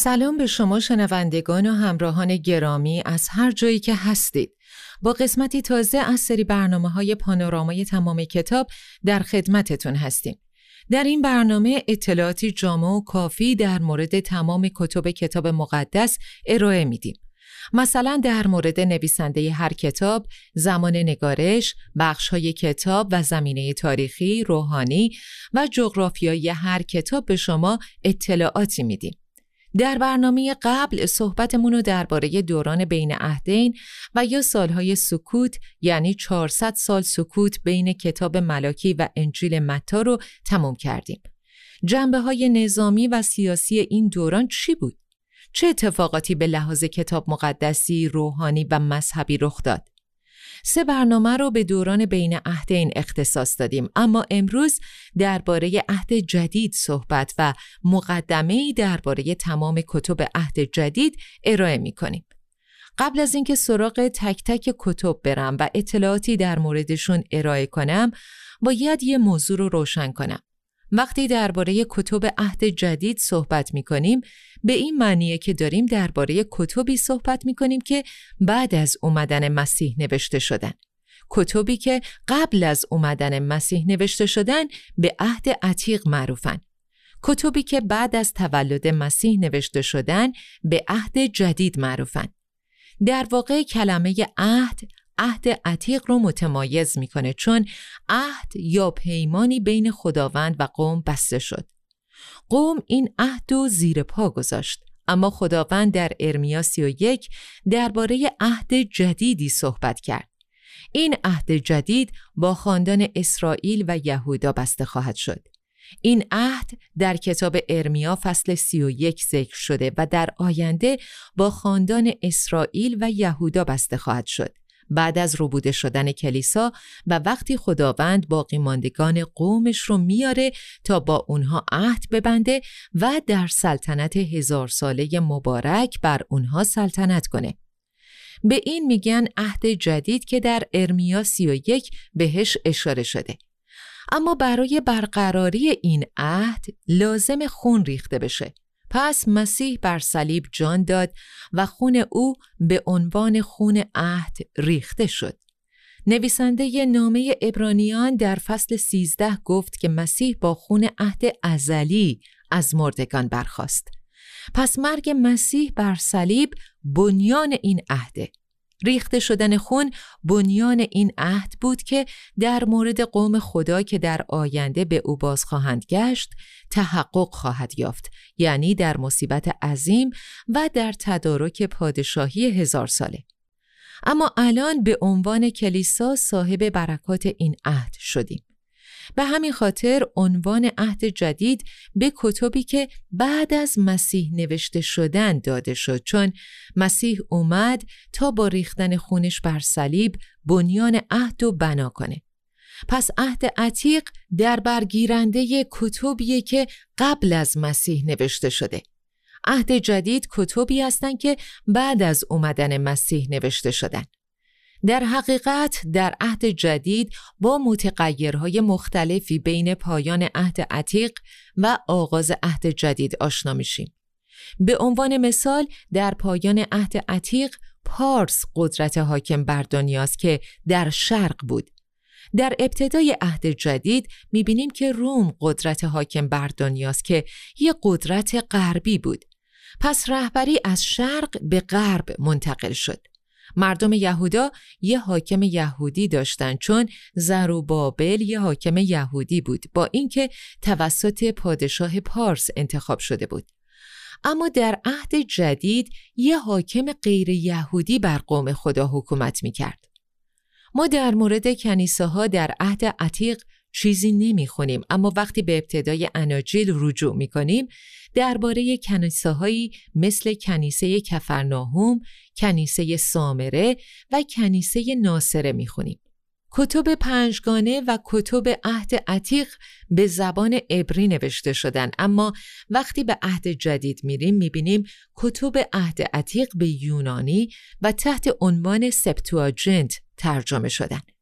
سلام به شما شنوندگان و همراهان گرامی از هر جایی که هستید. با قسمتی تازه از سری برنامه‌های پانورامای تمام کتاب در خدمتتون هستیم. در این برنامه اطلاعاتی جامع و کافی در مورد تمام کتاب مقدس ارائه میدیم. مثلا در مورد نویسنده هر کتاب، زمان نگارش، بخش‌های کتاب و زمینه تاریخی، روحانی و جغرافیایی هر کتاب به شما اطلاعاتی میدیم. در برنامه قبل صحبتمون رو درباره دوران بین عهدین و یا سالهای سکوت، یعنی 400 سال سکوت بین کتاب ملاکی و انجیل متی رو تمام کردیم. جنبه‌های نظامی و سیاسی این دوران چی بود؟ چه اتفاقاتی به لحاظ کتاب مقدسی، روحانی و مذهبی رخ داد؟ 3 برنامه رو به دوران بین عهدین اختصاص دادیم، اما امروز درباره عهد جدید صحبت و مقدمه‌ای درباره تمام کتب عهد جدید ارائه می‌کنیم. قبل از اینکه سراغ تک تک کتب برم و اطلاعاتی در موردشون ارائه کنم، باید یه موضوع رو روشن کنم. وقتی درباره کتب عهد جدید صحبت می‌کنیم، به این معنیه که داریم درباره کتبی صحبت می‌کنیم که بعد از اومدن مسیح نوشته شدن. کتبی که قبل از اومدن مسیح نوشته شدن به عهد عتیق معروفن. کتبی که بعد از تولد مسیح نوشته شدن به عهد جدید معروفن. در واقع کلمه عهد عتیق رو متمایز میکنه، چون عهد یا پیمانی بین خداوند و قوم بسته شد. قوم این عهد رو زیر پا گذاشت، اما خداوند در ارمیا 31 درباره عهد جدیدی صحبت کرد. این عهد جدید با خاندان اسرائیل و یهودا بسته خواهد شد. این عهد در کتاب ارمیا فصل 31 ذکر شده و در آینده با خاندان اسرائیل و یهودا بسته خواهد شد. بعد از ربوده شدن کلیسا و وقتی خداوند باقی ماندگان قومش رو میاره تا با اونها عهد ببنده و در سلطنت 1000 ساله مبارک بر اونها سلطنت کنه. به این میگن عهد جدید که در ارمیا 31 بهش اشاره شده. اما برای برقراری این عهد لازم خون ریخته بشه. پس مسیح بر صلیب جان داد و خون او به عنوان خون عهد ریخته شد. نویسنده نامه عبرانیان در فصل 13 گفت که مسیح با خون عهد ازلی از مردگان برخاست. پس مرگ مسیح بر صلیب بنیان این عهده. ریخته شدن خون بنیان این عهد بود که در مورد قوم خدا که در آینده به او باز خواهند گشت تحقق خواهد یافت، یعنی در مصیبت عظیم و در تدارک پادشاهی 1000 ساله. اما الان به عنوان کلیسا صاحب برکات این عهد شدیم. به همین خاطر عنوان عهد جدید به کتبی که بعد از مسیح نوشته شدن داده شد، چون مسیح اومد تا با ریختن خونش بر صلیب بنیان عهد رو بنا کنه. پس عهد عتیق در برگیرنده کتبیه که قبل از مسیح نوشته شده. عهد جدید کتبی هستن که بعد از اومدن مسیح نوشته شدن. در حقیقت در عهد جدید با متغیرهای مختلفی بین پایان عهد عتیق و آغاز عهد جدید آشنا میشیم. به عنوان مثال در پایان عهد عتیق پارس قدرت حاکم بر دنیاست که در شرق بود. در ابتدای عهد جدید میبینیم که روم قدرت حاکم بر دنیاست که یک قدرت غربی بود. پس رهبری از شرق به غرب منتقل شد. مردم یهودا یه حاکم یهودی داشتن، چون زروبابل یه حاکم یهودی بود، با اینکه توسط پادشاه پارس انتخاب شده بود. اما در عهد جدید یه حاکم غیر یهودی بر قوم خدا حکومت می‌کرد. ما در مورد کنیسه ها در عهد عتیق چیزی نمی‌خونیم، اما وقتی به ابتدای اناجیل رجوع می‌کنیم درباره کنیسه‌هایی مثل کنیسه کفرناهوم، کنیسه سامره و کنیسه ناصره می‌خونیم. کتب پنجگانه و کتب عهد عتیق به زبان عبری نوشته شدن، اما وقتی به عهد جدید میریم میبینیم کتب عهد عتیق به یونانی و تحت عنوان سپتواجنت ترجمه شدن.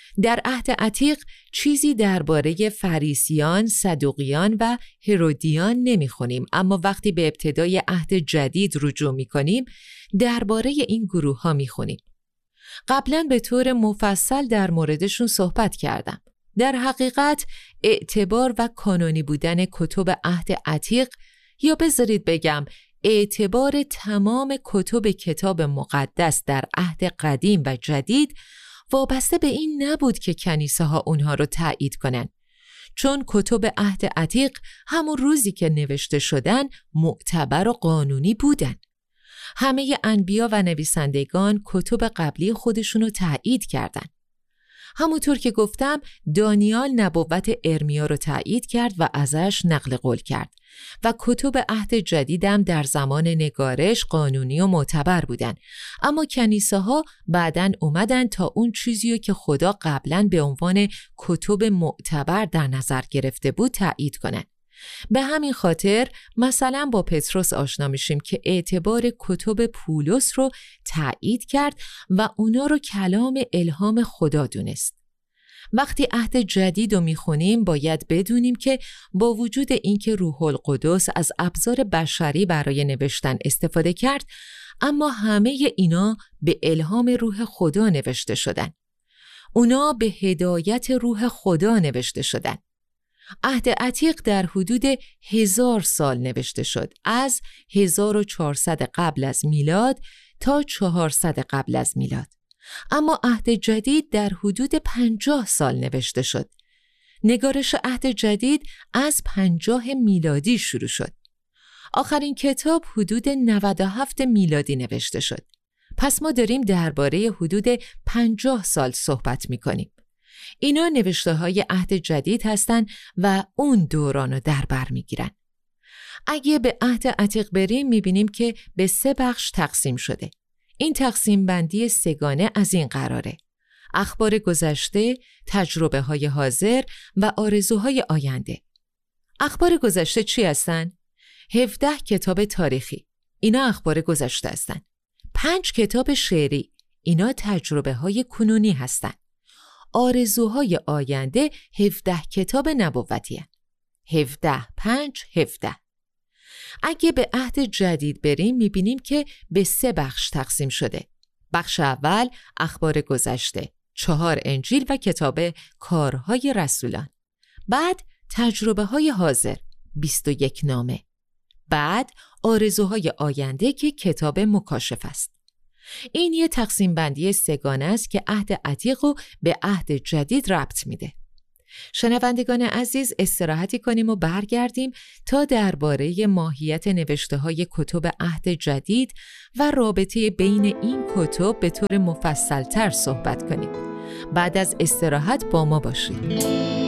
در عهد عتیق چیزی درباره فریسیان، صدوقیان و هرودیان نمی‌خونیم، اما وقتی به ابتدای عهد جدید رجوع می‌کنیم درباره این گروه‌ها می‌خونیم. قبلاً به طور مفصل در موردشون صحبت کردم. در حقیقت اعتبار و کانونی بودن کتب عهد عتیق، یا بذارید بگم اعتبار تمام کتب کتاب مقدس در عهد قدیم و جدید، وابسته به این نبود که کنیسه ها اونها رو تایید کنن، چون کتب عهد عتیق همون روزی که نوشته شدن معتبر و قانونی بودن. همه انبیا و نویسندگان کتب قبلی خودشونو تایید کردن. همونطور که گفتم دانیال نبوت ارمیا رو تایید کرد و ازش نقل قول کرد و کتب عهد جدیدم در زمان نگارش قانونی و معتبر بودن، اما کنیسه ها بعداً اومدن تا اون چیزیو که خدا قبلاً به عنوان کتب معتبر در نظر گرفته بود تایید کنن. به همین خاطر مثلا با پتروس آشنا میشیم که اعتبار کتب پولس رو تایید کرد و اونا رو کلام الهام خدا دونست. وقتی عهد جدید رو میخونیم باید بدونیم که با وجود اینکه روح القدس از ابزار بشری برای نوشتن استفاده کرد، اما همه اینا به الهام روح خدا نوشته شدن. اونا به هدایت روح خدا نوشته شدن. عهد عتیق در حدود 1000 سال نوشته شد، از 1400 قبل از میلاد تا 400 قبل از میلاد. اما عهد جدید در حدود 50 سال نوشته شد. نگارش عهد جدید از 50 میلادی شروع شد. آخرین کتاب حدود 97 میلادی نوشته شد. پس ما داریم درباره حدود 50 سال صحبت می‌کنیم. اینا نوشته‌های عهد جدید هستن و اون دوران رو در بر می‌گیرن. اگه به عهد عتیق بریم می‌بینیم که به 3 بخش تقسیم شده. این تقسیم بندی سگانه از این قراره: اخبار گذشته، تجربه‌های حاضر و آرزوهای آینده. اخبار گذشته چی هستن؟ 17 کتاب تاریخی، اینا اخبار گذشته هستن. 5 کتاب شعری، اینا تجربه‌های کنونی هستن. آرزوهای آینده 17 کتاب نبوتیه. 17 5 17. اگه به عهد جدید بریم میبینیم که به 3 بخش تقسیم شده. بخش اول اخبار گذشته، 4 انجیل و کتاب کارهای رسولان. بعد تجربه های حاضر، 21 نامه. بعد آرزوهای آینده که کتاب مکاشف است. این یه تقسیم بندی سگانه است که عهد عتیق رو به عهد جدید ربط میده. شنوندگان عزیز، استراحتی کنیم و برگردیم تا درباره ماهیت نوشته‌های کتب عهد جدید و رابطه بین این کتب به طور مفصل‌تر صحبت کنیم. بعد از استراحت با ما باشید.